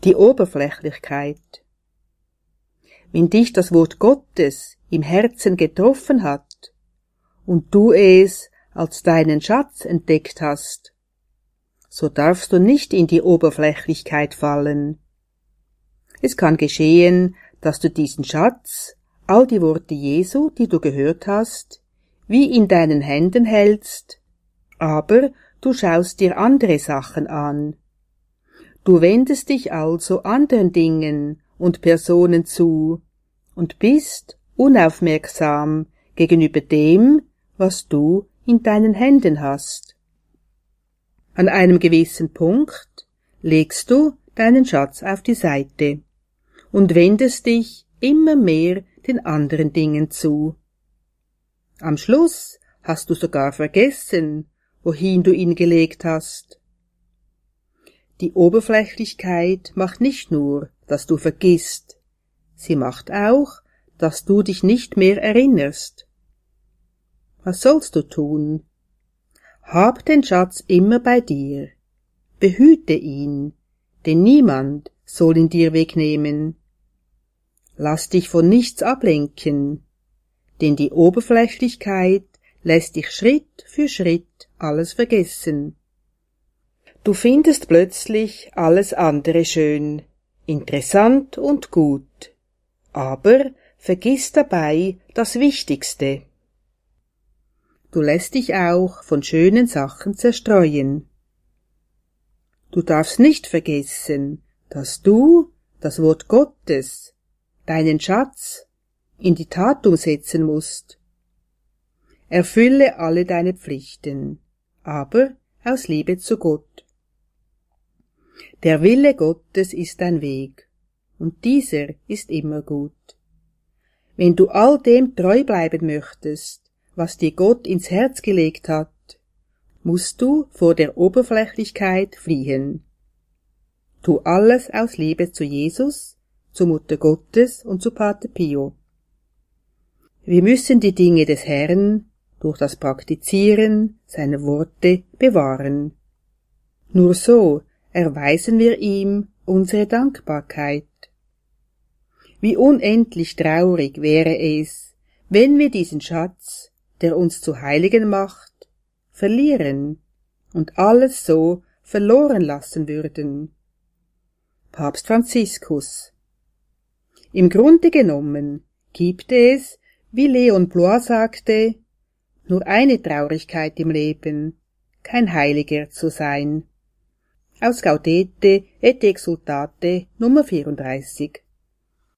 Die Oberflächlichkeit. Wenn dich das Wort Gottes im Herzen getroffen hat und du es als deinen Schatz entdeckt hast, so darfst du nicht in die Oberflächlichkeit fallen. Es kann geschehen, dass du diesen Schatz, all die Worte Jesu, die du gehört hast, wie in deinen Händen hältst, aber du schaust dir andere Sachen an. Du wendest dich also anderen Dingen und Personen zu und bist unaufmerksam gegenüber dem, was du in deinen Händen hast. An einem gewissen Punkt legst du deinen Schatz auf die Seite und wendest dich immer mehr den anderen Dingen zu. Am Schluss hast du sogar vergessen, wohin du ihn gelegt hast. Die Oberflächlichkeit macht nicht nur, dass du vergisst, sie macht auch, dass du dich nicht mehr erinnerst. Was sollst du tun? Hab den Schatz immer bei dir, behüte ihn, denn niemand soll ihn dir wegnehmen. Lass dich von nichts ablenken, denn die Oberflächlichkeit lässt dich Schritt für Schritt alles vergessen. Du findest plötzlich alles andere schön, interessant und gut, aber vergiss dabei das Wichtigste. Du lässt dich auch von schönen Sachen zerstreuen. Du darfst nicht vergessen, dass du das Wort Gottes, deinen Schatz, in die Tat umsetzen musst. Erfülle alle deine Pflichten, aber aus Liebe zu Gott. Der Wille Gottes ist dein Weg, und dieser ist immer gut. Wenn du all dem treu bleiben möchtest, was dir Gott ins Herz gelegt hat, musst du vor der Oberflächlichkeit fliehen. Tu alles aus Liebe zu Jesus, zu Mutter Gottes und zu Pater Pio. Wir müssen die Dinge des Herrn durch das Praktizieren seiner Worte bewahren. Nur so erweisen wir ihm unsere Dankbarkeit. Wie unendlich traurig wäre es, wenn wir diesen Schatz, der uns zu Heiligen macht, verlieren und alles so verloren lassen würden. Papst Franziskus. Im Grunde genommen gibt es, wie Leon Blois sagte, nur eine Traurigkeit im Leben, kein Heiliger zu sein. Aus Gaudete et Exsultate Nummer 34